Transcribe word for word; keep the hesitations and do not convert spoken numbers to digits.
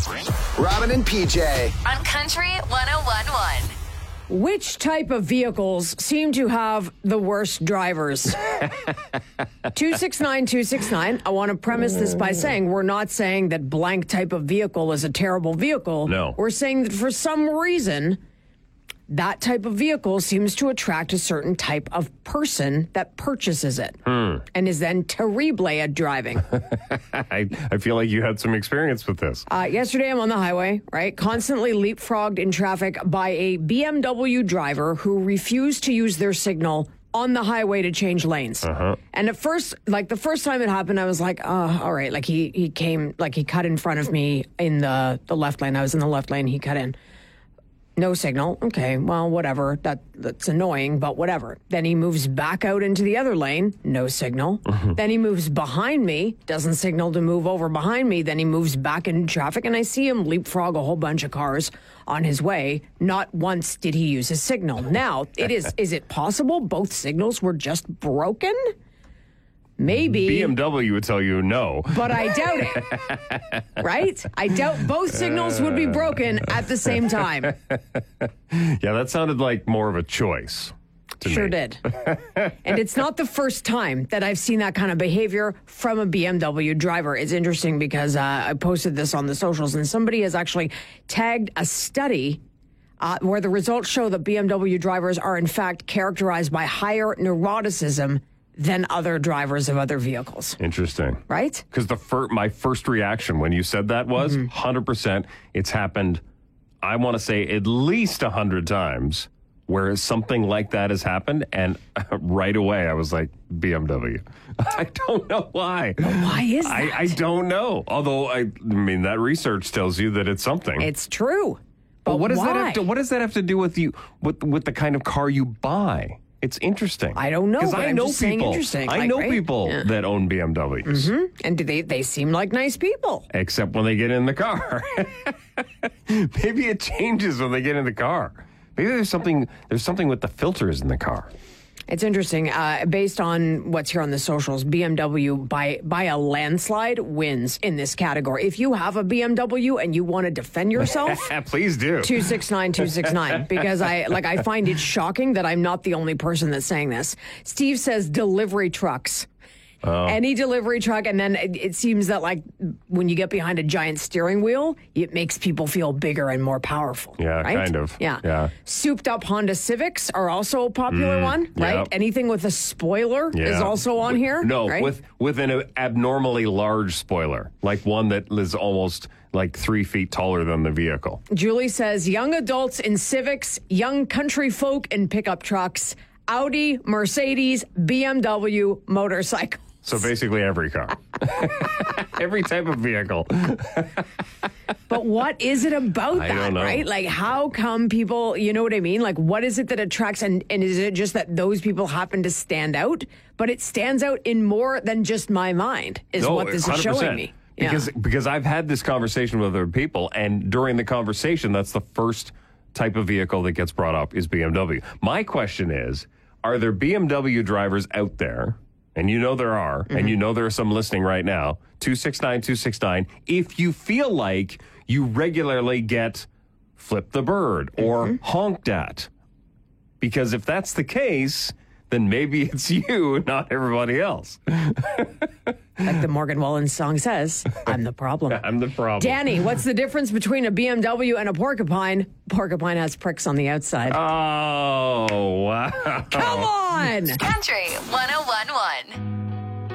Robin and P J. On Country one oh one point one. Which type of vehicles seem to have the worst drivers? two six nine two six nine. I want to premise this by saying we're not saying that blank type of vehicle is a terrible vehicle. No. We're saying that for some reason, that type of vehicle seems to attract a certain type of person that purchases it Hmm. and is then terrible at driving. I, I feel like you had some experience with this. Uh, yesterday, I'm on the highway, right? Constantly leapfrogged in traffic by a B M W driver who refused to use their signal on the highway to change lanes. Uh-huh. And at first, like the first time it happened, I was like, oh, all right. Like he, he came, like he cut in front of me in the, the left lane. I was in the left lane. He cut in. No signal. Okay, well, whatever. That That's annoying, but whatever. Then he moves back out into the other lane. No signal. Then he moves behind me. Doesn't signal to move over behind me. Then he moves back into traffic, and I see him leapfrog a whole bunch of cars on his way. Not once did he use his signal. Now, it is, is it possible both signals were just broken? Maybe. B M W would tell you no. But I doubt it. Right? I doubt both signals would be broken at the same time. Yeah, that sounded like more of a choice. To Sure me. did. And it's not the first time that I've seen that kind of behavior from a B M W driver. It's interesting because uh, I posted this on the socials, and somebody has actually tagged a study uh, where the results show that B M W drivers are in fact characterized by higher neuroticism than other drivers of other vehicles. Interesting. Right? Because the fir- my first reaction when you said that was Mm-hmm. one hundred percent. It's happened, I want to say, at least one hundred times where something like that has happened. And right away, I was like, B M W. I don't know why. Why is that? I, I don't know. Although, I, I mean, that research tells you that it's something. It's true. But, But what does why? that have to, what does that have to do with you, with, with the kind of car you buy? It's interesting. I don't know, Because but I I'm know just saying people. interesting, I like, know right? people Yeah. that own B M Ws. Mm-hmm. And do they, they seem like nice people. Except when they get in the car. Maybe it changes when they get in the car. Maybe there's something there's something with the filters in the car. It's interesting. Uh, based on what's here on the socials, B M W by by a landslide wins in this category. If you have a B M W and you want to defend yourself, Please do. two six nine two six nine, because I like I find it shocking that I'm not the only person that's saying this. Steve says delivery trucks. Oh. Any delivery truck, and then it, it seems that like when you get behind a giant steering wheel, it makes people feel bigger and more powerful. Yeah, right? kind of. Yeah. Yeah. Souped up Honda Civics are also a popular one, right? yep. Anything with a spoiler is Yeah. also on here. No, right? with with an abnormally large spoiler, like one that is almost like three feet taller than the vehicle. Julie says young adults in Civics, young country folk in pickup trucks, Audi, Mercedes, B M W, motorcycle. So basically every car. Every type of vehicle. But what is it about I that, don't know. right? Like, how come people, you know what I mean? Like, what is it that attracts, and, and is it just that those people happen to stand out? But it stands out in more than just my mind, is No, what this is showing me. Yeah. Because because I've had this conversation with other people, and during the conversation, that's the first type of vehicle that gets brought up is B M W. My question is, are there B M W drivers out there, and you know there are, Mm-hmm. and you know there are some listening right now, two six nine two six nine, if you feel like you regularly get flipped the bird or Mm-hmm. honked at? Because if that's the case, then maybe it's you, not everybody else. Like the Morgan Wallen song says, I'm the problem. I'm the problem. Danny, what's the difference between a B M W and a porcupine? Porcupine has pricks on the outside. Oh, wow. Come on! Country one oh one point one.